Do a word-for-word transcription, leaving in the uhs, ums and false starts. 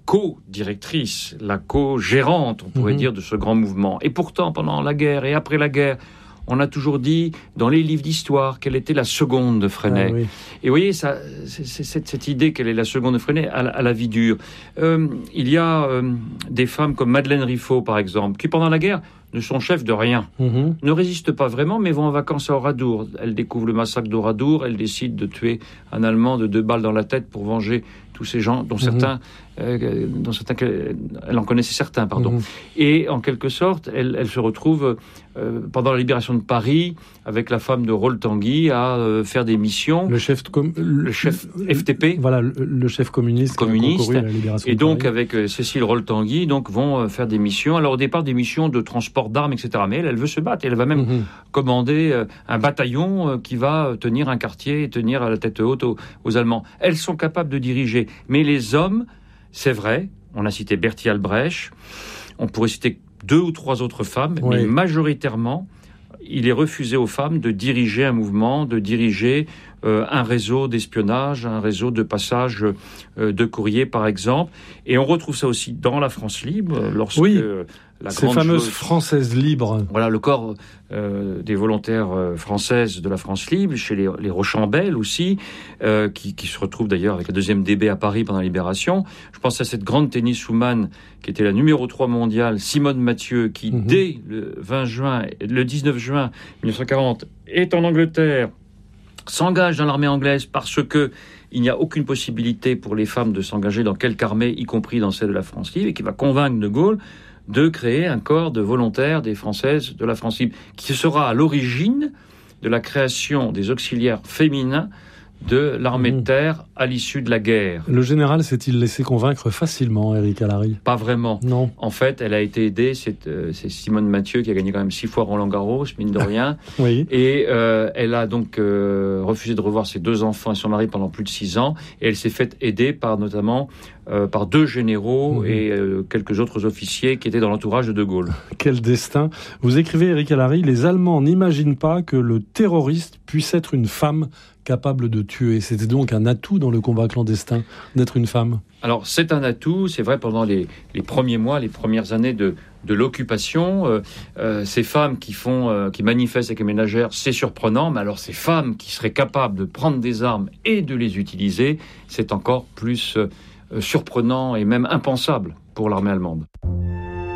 co-directrice, la co-gérante, on pourrait mmh. dire, de ce grand mouvement. Et pourtant, pendant la guerre et après la guerre, on a toujours dit, dans les livres d'histoire, qu'elle était la seconde de Freinet. Ah, oui. Et vous voyez, ça, c'est, c'est, cette, cette idée qu'elle est la seconde de Freinet à, à la vie dure. Euh, il y a euh, des femmes comme Madeleine Riffaut, par exemple, qui, pendant la guerre, ne sont chefs de rien, mmh. ne résistent pas vraiment, mais vont en vacances à Oradour. Elle découvre le massacre d'Oradour, elle décide de tuer un Allemand de deux balles dans la tête pour venger tous ces gens, dont mmh. certains, euh, dont certains, elle en connaissait certains, pardon. Mmh. Et en quelque sorte, elle, elle se retrouve euh, pendant la libération de Paris avec la femme de Rol-Tanguy à euh, faire des missions. Le chef, com- le chef F T P, voilà, le, le chef communiste, communiste, qui a concouru à la libération et de donc Paris. avec euh, Cécile Rol-Tanguy, donc vont euh, faire des missions. Alors au départ, des missions de transport d'armes, et cetera. Mais elle, elle veut se battre. Elle va même mmh. commander euh, un bataillon euh, qui va tenir un quartier et tenir à la tête haute aux, aux Allemands. Elles sont capables de diriger, mais les hommes, c'est vrai, on a cité Bertie Albrecht, on pourrait citer deux ou trois autres femmes, oui. mais majoritairement, il est refusé aux femmes de diriger un mouvement, de diriger euh, un réseau d'espionnage, un réseau de passage euh, de courrier, par exemple. Et on retrouve ça aussi dans la France libre, lorsque... Oui. Euh, La Ces fameuses chose, Françaises libres. Voilà, le corps euh, des volontaires euh, françaises de la France libre, chez les, les Rochambeil aussi, euh, qui, qui se retrouvent d'ailleurs avec la deuxième D B à Paris pendant la Libération. Je pense à cette grande tenniswoman qui était la numéro trois mondiale, Simone Mathieu, qui mmh. dès le vingt juin, le dix-neuf juin dix-neuf cent quarante, est en Angleterre, s'engage dans l'armée anglaise parce que il n'y a aucune possibilité pour les femmes de s'engager dans quelque armée, y compris dans celle de la France libre, et qui va convaincre De Gaulle de créer un corps de volontaires des Françaises de la France libre, qui sera à l'origine de la création des auxiliaires féminins de l'armée mmh. de terre à l'issue de la guerre. Le général s'est-il laissé convaincre facilement, Éric Alary ? Pas vraiment. Non. En fait, elle a été aidée, c'est, euh, c'est Simone Mathieu qui a gagné quand même six fois Roland-Garros, mine de rien. oui. Et euh, elle a donc euh, refusé de revoir ses deux enfants et son mari pendant plus de six ans. Et elle s'est faite aider par notamment euh, par deux généraux mmh. et euh, quelques autres officiers qui étaient dans l'entourage de De Gaulle. Quel destin. Vous écrivez, Éric Alary, les Allemands n'imaginent pas que le terroriste puisse être une femme capable de tuer. C'était donc un atout dans le combat clandestin d'être une femme. Alors c'est un atout, c'est vrai, pendant les, les premiers mois, les premières années de, de l'occupation, euh, euh, ces femmes qui font, euh, qui manifestent avec les ménagères, c'est surprenant, mais alors ces femmes qui seraient capables de prendre des armes et de les utiliser, c'est encore plus euh, surprenant et même impensable pour l'armée allemande.